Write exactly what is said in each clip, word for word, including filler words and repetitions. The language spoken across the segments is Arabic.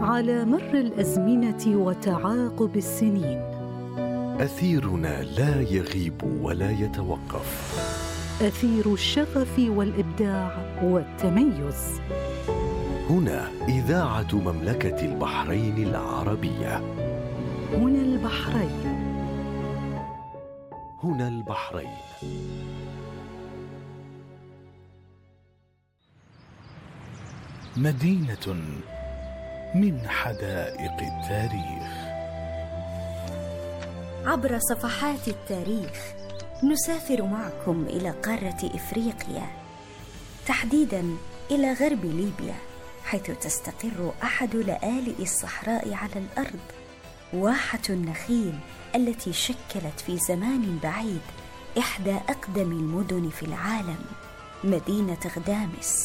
على مر الأزمنة وتعاقب السنين. أثيرنا لا يغيب ولا يتوقف، أثير الشغف والإبداع والتميز. هنا إذاعة مملكة البحرين العربية. هنا البحرين. هنا البحرين. مدينة من حدائق التاريخ. عبر صفحات التاريخ نسافر معكم إلى قارة إفريقيا، تحديداً إلى غرب ليبيا، حيث تستقر أحد لآلئ الصحراء على الأرض، واحة النخيل التي شكلت في زمان بعيد إحدى أقدم المدن في العالم، مدينة غدامس.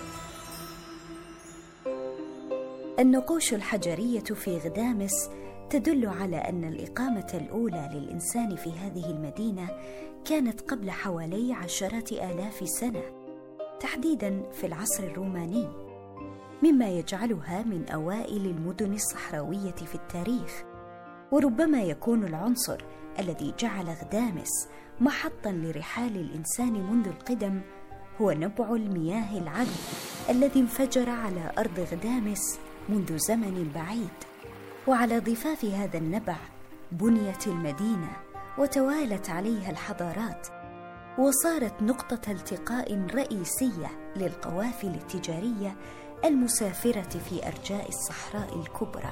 النقوش الحجرية في غدامس تدل على أن الإقامة الأولى للإنسان في هذه المدينة كانت قبل حوالي عشرة آلاف سنة، تحديداً في العصر الروماني، مما يجعلها من أوائل المدن الصحراوية في التاريخ. وربما يكون العنصر الذي جعل غدامس محطاً لرحال الإنسان منذ القدم هو نبع المياه العذب الذي انفجر على أرض غدامس منذ زمن بعيد. وعلى ضفاف هذا النبع بنيت المدينة وتوالت عليها الحضارات، وصارت نقطة التقاء رئيسية للقوافل التجارية المسافرة في أرجاء الصحراء الكبرى.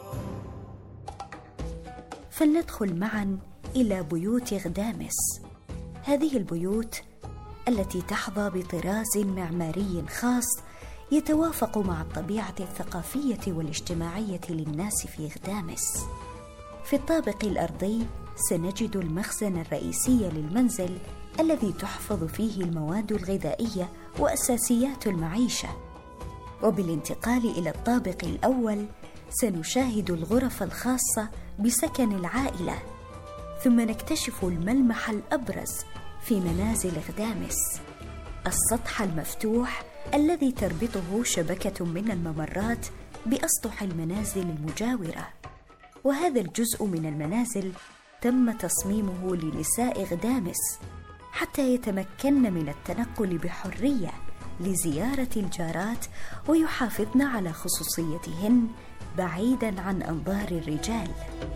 فلندخل معا إلى بيوت غدامس. هذه البيوت التي تحظى بطراز معماري خاص يتوافق مع الطبيعة الثقافية والاجتماعية للناس في غدامس. في الطابق الأرضي سنجد المخزن الرئيسي للمنزل الذي تحفظ فيه المواد الغذائية وأساسيات المعيشة. وبالانتقال إلى الطابق الأول سنشاهد الغرف الخاصة بسكن العائلة، ثم نكتشف الملمح الأبرز في منازل غدامس، السطح المفتوح الذي تربطه شبكة من الممرات بأسطح المنازل المجاورة. وهذا الجزء من المنازل تم تصميمه لنساء غدامس حتى يتمكن من التنقل بحرية لزيارة الجارات ويحافظن على خصوصيتهن بعيداً عن أنظار الرجال.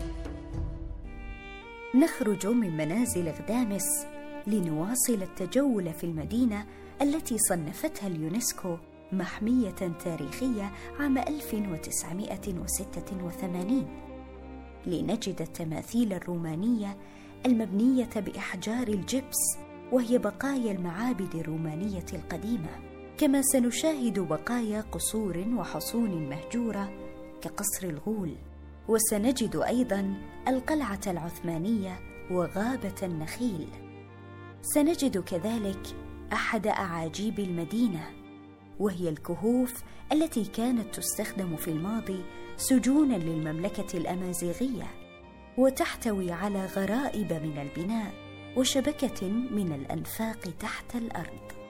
نخرج من منازل غدامس لنواصل التجول في المدينة التي صنفتها اليونسكو محمية تاريخية عام ألف وتسعمائة وستة وثمانين، لنجد التماثيل الرومانية المبنية بأحجار الجبس، وهي بقايا المعابد الرومانية القديمة. كما سنشاهد بقايا قصور وحصون مهجورة كقصر الغول، وسنجد أيضاً القلعة العثمانية وغابة النخيل. سنجد كذلك أحد أعاجيب المدينة، وهي الكهوف التي كانت تستخدم في الماضي سجوناً للمملكة الأمازيغية، وتحتوي على غرائب من البناء وشبكة من الأنفاق تحت الأرض.